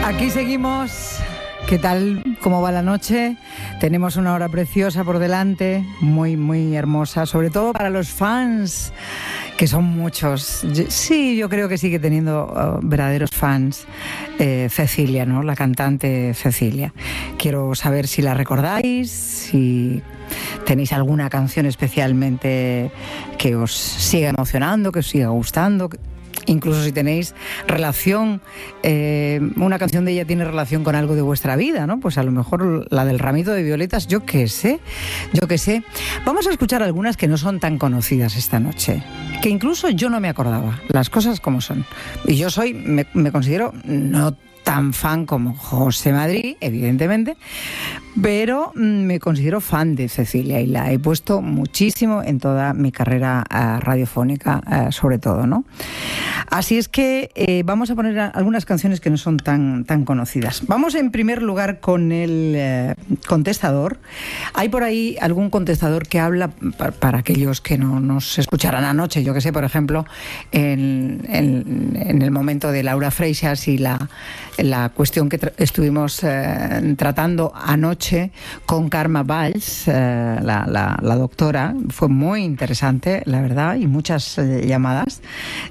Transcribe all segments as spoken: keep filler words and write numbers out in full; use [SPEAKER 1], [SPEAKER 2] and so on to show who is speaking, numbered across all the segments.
[SPEAKER 1] Aquí seguimos. ¿Qué tal? ¿Cómo va la noche? Tenemos una hora preciosa por delante, muy, muy hermosa, sobre todo para los fans, que son muchos. Sí, yo creo que sigue teniendo uh, verdaderos fans. Eh, Cecilia, ¿no? La cantante Cecilia. Quiero saber si la recordáis, si tenéis alguna canción especialmente que os siga emocionando, que os siga gustando. Incluso si tenéis relación, eh, una canción de ella tiene relación con algo de vuestra vida, ¿no? Pues a lo mejor la del ramito de violetas, yo qué sé, yo qué sé. Vamos a escuchar algunas que no son tan conocidas esta noche, que incluso yo no me acordaba, las cosas como son. Y yo soy, me, me considero no tan fan como José Madrid, evidentemente, pero me considero fan de Cecilia y la he puesto muchísimo en toda mi carrera uh, radiofónica, uh, sobre todo, ¿no? Así es que eh, vamos a poner algunas canciones que no son tan, tan conocidas. Vamos en primer lugar con el eh, contestador. Hay por ahí algún contestador que habla, para, para aquellos que no nos escucharan anoche, yo que sé, por ejemplo, en, en, en el momento de Laura Freixas y la la cuestión que tra- estuvimos eh, tratando anoche con Carme Valls, eh, la, la, la doctora. Fue muy interesante, la verdad, y muchas eh, llamadas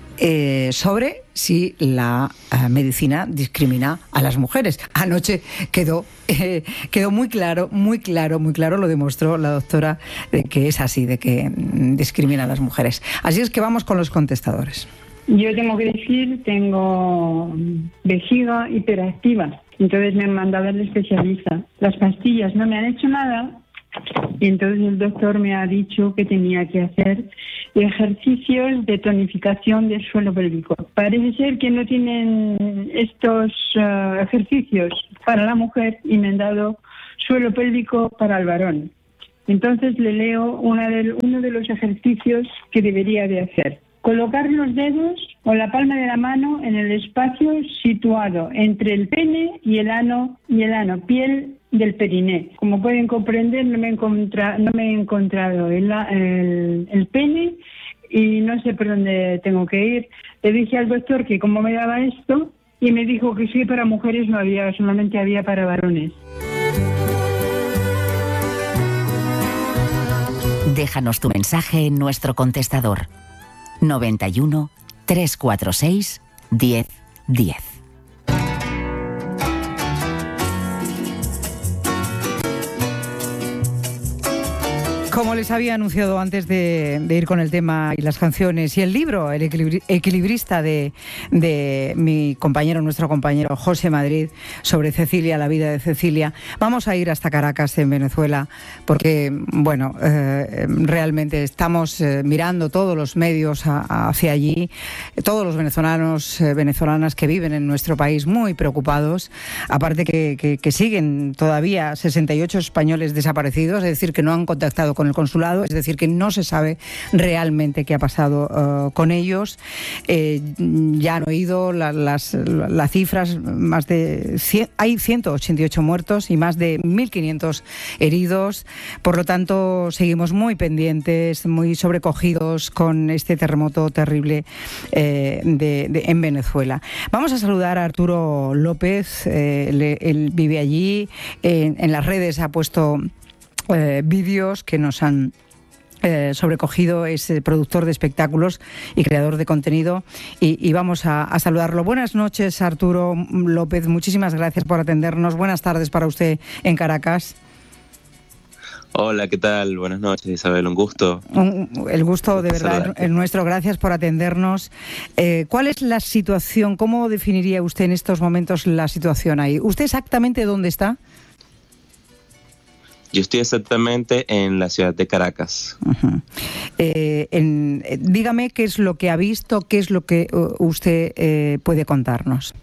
[SPEAKER 1] eh, sobre si la eh, medicina discrimina a las mujeres. Anoche quedó, eh, quedó muy claro, muy claro, muy claro, lo demostró la doctora, de que es así, de que mm, discrimina a las mujeres. Así es que vamos con los contestadores.
[SPEAKER 2] Yo tengo que decir, tengo vejiga hiperactiva, entonces me han mandado al especialista. Las pastillas no me han hecho nada y entonces el doctor me ha dicho que tenía que hacer ejercicios de tonificación del suelo pélvico. Parece ser que no tienen estos uh, ejercicios para la mujer y me han dado suelo pélvico para el varón. Entonces le leo una de, uno de los ejercicios que debería de hacer. Colocar los dedos o la palma de la mano en el espacio situado entre el pene y el ano, y el ano, piel del periné. Como pueden comprender, no me he, encontra, no me he encontrado el, el, el pene y no sé por dónde tengo que ir. Le dije al doctor que cómo me daba esto y me dijo que sí, para mujeres no había, solamente había para varones.
[SPEAKER 3] Déjanos tu mensaje en nuestro contestador noventa y uno, trescientos cuarenta y seis, diez diez.
[SPEAKER 1] Como les había anunciado antes de, de ir con el tema y las canciones y el libro, El equilibri- equilibrista de, de mi compañero, nuestro compañero José Madrid, sobre Cecilia, la vida de Cecilia, vamos a ir hasta Caracas, en Venezuela, porque, bueno, eh, realmente estamos eh, mirando todos los medios a, hacia allí, todos los venezolanos, eh, venezolanas que viven en nuestro país muy preocupados, aparte que, que, que siguen todavía sesenta y ocho españoles desaparecidos, es decir, que no han contactado con el consulado, es decir, que no se sabe realmente qué ha pasado uh, con ellos. Eh, ya han oído la, las, las cifras, más de cien, hay ciento ochenta y ocho muertos y más de mil quinientos heridos. Por lo tanto, seguimos muy pendientes, muy sobrecogidos con este terremoto terrible eh, de, de, en Venezuela. Vamos a saludar a Arturo López, eh, le, él vive allí, eh, en las redes ha puesto Eh, vídeos que nos han eh, sobrecogido. Es eh, productor de espectáculos y creador de contenido y, y vamos a, a saludarlo. Buenas noches, Arturo López, muchísimas gracias por atendernos. Buenas tardes para usted en Caracas.
[SPEAKER 4] Hola, ¿qué tal? Buenas noches, Isabel, un gusto.
[SPEAKER 1] Un, el gusto de verdad es nuestro, gracias por atendernos. Eh, ¿Cuál es la situación? ¿Cómo definiría usted en estos momentos la situación ahí? ¿Usted exactamente dónde está?
[SPEAKER 4] Yo estoy exactamente en la ciudad de Caracas.
[SPEAKER 1] Uh-huh. Eh, en, eh, dígame qué es lo que ha visto, qué es lo que uh, usted eh, puede contarnos.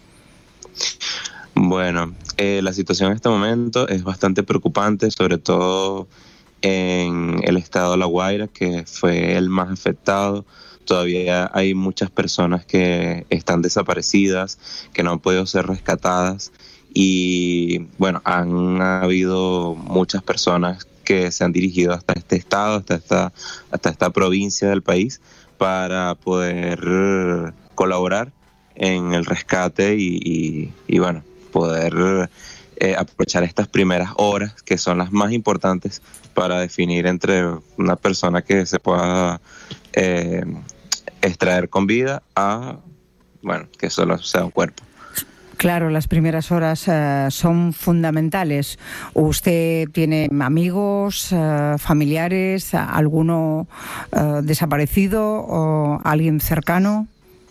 [SPEAKER 4] Bueno, eh, la situación en este momento es bastante preocupante, sobre todo en el estado de La Guaira, que fue el más afectado. Todavía hay muchas personas que están desaparecidas, que no han podido ser rescatadas. Y bueno, han habido muchas personas que se han dirigido hasta este estado, hasta esta, hasta esta provincia del país para poder colaborar en el rescate y, y, y bueno, poder eh, aprovechar estas primeras horas que son las más importantes para definir entre una persona que se pueda eh, extraer con vida a, bueno, que solo sea un cuerpo.
[SPEAKER 1] Claro, las primeras horas uh, son fundamentales. ¿Usted tiene amigos, uh, familiares, alguno uh, desaparecido o alguien cercano?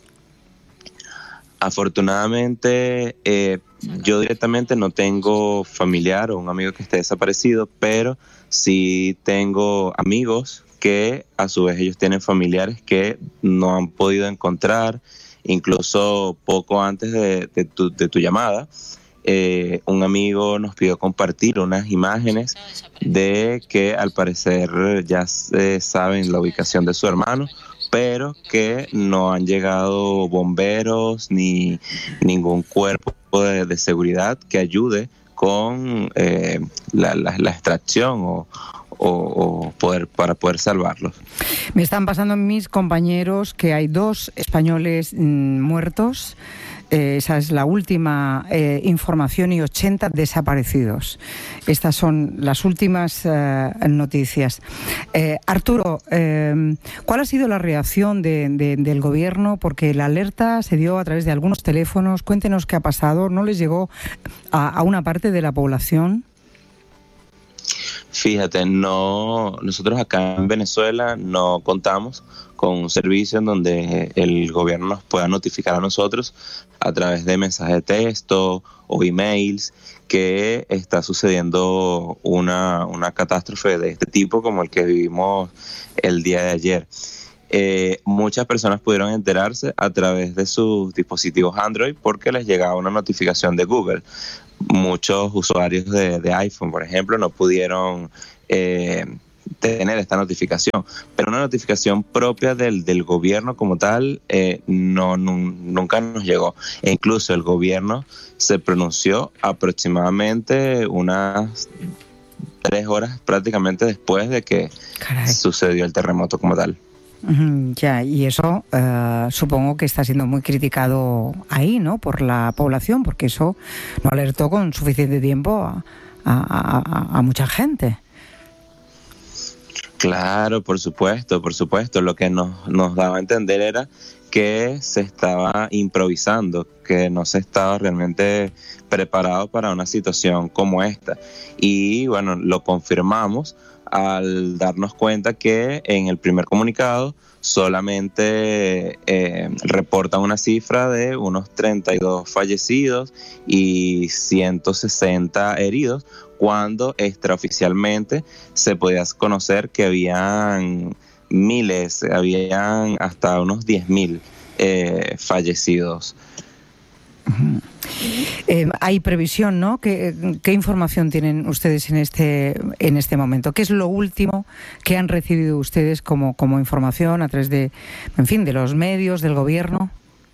[SPEAKER 4] Afortunadamente, eh, yo directamente no tengo familiar o un amigo que esté desaparecido, pero sí tengo amigos que a su vez ellos tienen familiares que no han podido encontrar. Incluso poco antes de, de, tu, de tu llamada, eh, un amigo nos pidió compartir unas imágenes de que al parecer ya se saben la ubicación de su hermano, pero que no han llegado bomberos ni ningún cuerpo de, de seguridad que ayude con eh, la, la, la extracción o, o, o poder para poder salvarlos.
[SPEAKER 1] Me están pasando mis compañeros que hay dos españoles mmm, muertos. Eh, esa es la última eh, información y ochenta desaparecidos. Estas son las últimas eh, noticias. Eh, Arturo, eh, ¿cuál ha sido la reacción de, de, del gobierno? Porque la alerta se dio a través de algunos teléfonos. Cuéntenos qué ha pasado. ¿No les llegó a, a una parte de la población?
[SPEAKER 4] Fíjate, no, nosotros acá en Venezuela no contamos con un servicio en donde el gobierno nos pueda notificar a nosotros a través de mensajes de texto o emails que está sucediendo una, una catástrofe de este tipo como el que vivimos el día de ayer. Eh, muchas personas pudieron enterarse a través de sus dispositivos Android porque les llegaba una notificación de Google. Muchos usuarios de, de iPhone, por ejemplo, no pudieron eh, tener esta notificación, pero una notificación propia del, del gobierno como tal eh, no, no nunca nos llegó. E incluso el gobierno se pronunció aproximadamente unas tres horas prácticamente después de que Caray. sucedió el terremoto como tal.
[SPEAKER 1] Ya, y eso uh, supongo que está siendo muy criticado ahí, ¿no? Por la población, porque eso no alertó con suficiente tiempo a, a, a, a mucha gente.
[SPEAKER 4] Claro, por supuesto, por supuesto. Lo que nos, nos daba a entender era que se estaba improvisando, que no se estaba realmente preparado para una situación como esta. Y bueno, lo confirmamos al darnos cuenta que en el primer comunicado solamente eh, reportan una cifra de unos treinta y dos fallecidos y ciento sesenta heridos, cuando extraoficialmente se podía conocer que habían miles, habían hasta unos diez mil eh, fallecidos.
[SPEAKER 1] Uh-huh. Eh, hay previsión, ¿no? ¿Qué, ¿Qué información tienen ustedes en este en este momento? ¿Qué es lo último que han recibido ustedes como, como información a través de, en fin, de los medios, del gobierno?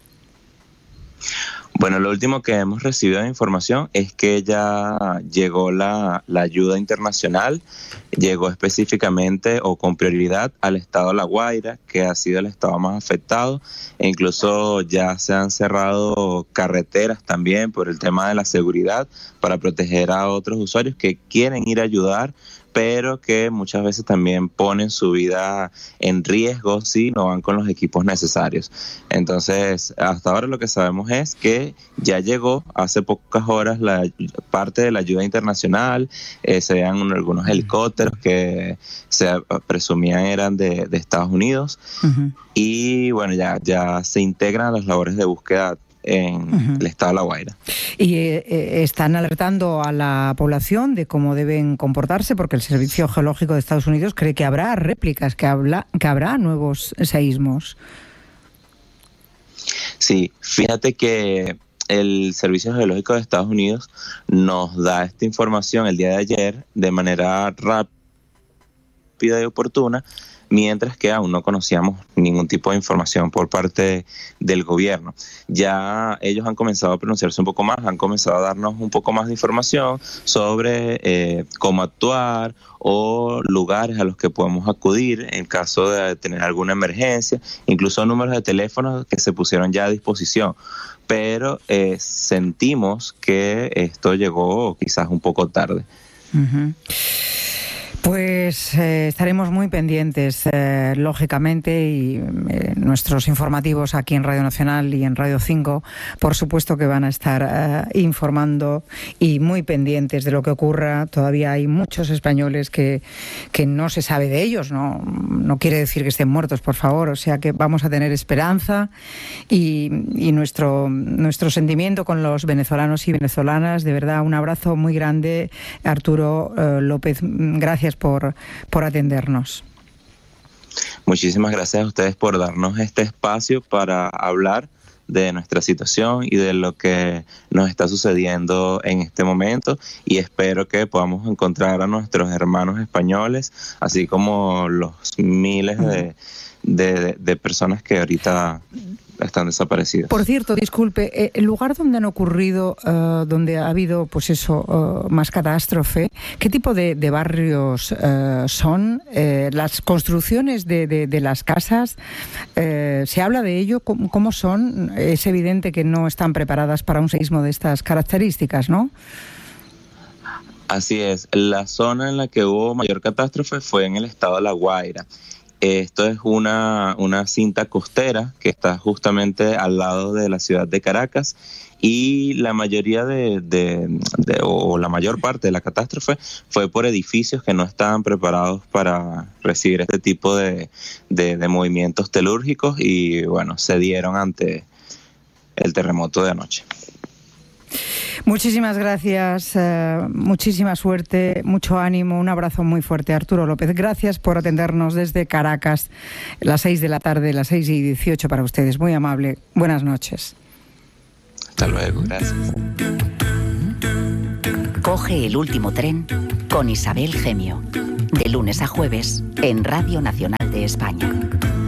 [SPEAKER 4] Bueno, lo último que hemos recibido de información es que ya llegó la, la ayuda internacional, llegó específicamente o con prioridad al estado La Guaira, que ha sido el estado más afectado, e incluso ya se han cerrado carreteras también por el tema de la seguridad para proteger a otros usuarios que quieren ir a ayudar, pero que muchas veces también ponen su vida en riesgo si no van con los equipos necesarios. Entonces, hasta ahora lo que sabemos es que ya llegó hace pocas horas la parte de la ayuda internacional, eh, se vean algunos helicópteros que se presumían eran de, de Estados Unidos, uh-huh. y bueno, ya, ya se integran las labores de búsqueda en uh-huh. el estado de La Guaira.
[SPEAKER 1] Y eh, están alertando a la población de cómo deben comportarse, porque el Servicio Geológico de Estados Unidos cree que habrá réplicas, que, habla, que habrá nuevos seísmos.
[SPEAKER 4] Sí, fíjate que el Servicio Geológico de Estados Unidos nos da esta información el día de ayer de manera rápida y oportuna, mientras que aún no conocíamos ningún tipo de información por parte del gobierno. Ya ellos han comenzado a pronunciarse un poco más, han comenzado a darnos un poco más de información sobre eh, cómo actuar o lugares a los que podemos acudir en caso de tener alguna emergencia, incluso números de teléfonos que se pusieron ya a disposición. Pero eh, sentimos que esto llegó quizás un poco tarde.
[SPEAKER 1] Uh-huh. Pues eh, estaremos muy pendientes, eh, lógicamente, y eh, nuestros informativos aquí en Radio Nacional y en Radio cinco, por supuesto que van a estar eh, informando y muy pendientes de lo que ocurra. Todavía hay muchos españoles que, que no se sabe de ellos, ¿no? No quiere decir que estén muertos, por favor, o sea que vamos a tener esperanza y, y nuestro, nuestro sentimiento con los venezolanos y venezolanas. De verdad, un abrazo muy grande, Arturo eh, López. Gracias por, por atendernos.
[SPEAKER 4] Muchísimas gracias a ustedes por darnos este espacio para hablar de nuestra situación y de lo que nos está sucediendo en este momento, y espero que podamos encontrar a nuestros hermanos españoles, así como los miles de, de, de personas que ahorita están desaparecidas.
[SPEAKER 1] Por cierto, disculpe, eh, el lugar donde han ocurrido, uh, donde ha habido, pues eso, uh, más catástrofe, ¿qué tipo de, de barrios uh, son? Eh, las construcciones de, de, de las casas, eh, ¿se habla de ello? ¿Cómo, ¿Cómo son? Es evidente que no están preparadas para un seísmo de estas características, ¿no?
[SPEAKER 4] Así es. La zona en la que hubo mayor catástrofe fue en el estado de La Guaira. Esto es una, una cinta costera que está justamente al lado de la ciudad de Caracas, y la mayoría de, de, de o la mayor parte de la catástrofe fue por edificios que no estaban preparados para recibir este tipo de, de, de movimientos telúrgicos, y bueno, se dieron ante el terremoto de anoche.
[SPEAKER 1] Muchísimas gracias, eh, muchísima suerte, mucho ánimo, un abrazo muy fuerte, Arturo López. Gracias por atendernos desde Caracas, las seis de la tarde, las seis y dieciocho para ustedes. Muy amable. Buenas noches.
[SPEAKER 4] Hasta luego, gracias.
[SPEAKER 3] Coge el último tren con Isabel Gemio, de lunes a jueves en Radio Nacional de España.